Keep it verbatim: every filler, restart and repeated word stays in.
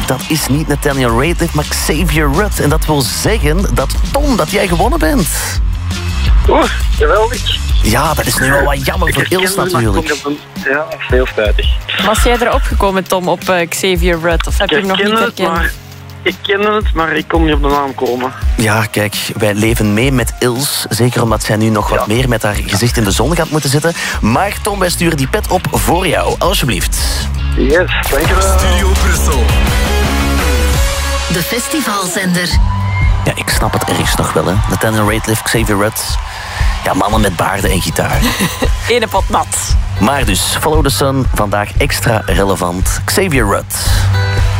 dat is niet Nathaniel Rateliff, maar Xavier Rudd. En dat wil zeggen dat, Tom, dat jij gewonnen bent. Oeh, geweldig. Ja, dat is nu wel wat jammer voor Ils natuurlijk. Ja, dat is heel spijtig. Was jij erop gekomen, Tom, op uh, Xavier Rudd? Of heb je hem nog niet herkend? Het, ik kende het, maar ik kon niet op de naam komen. Ja, kijk, wij leven mee met Ils. Zeker omdat zij nu nog wat ja. meer met haar gezicht in de zon gaat moeten zitten. Maar Tom, wij sturen die pet op voor jou. Alsjeblieft. Yes, dankjewel. Studio Brussel. De festivalzender. Ja, ik snap het ergens nog wel, hè. Nathaniel Rateliff, Xavier Rudd. Ja, mannen met baarden en gitaar. Ene pot nat. Maar dus, Follow the Sun, vandaag extra relevant. Xavier Rudd.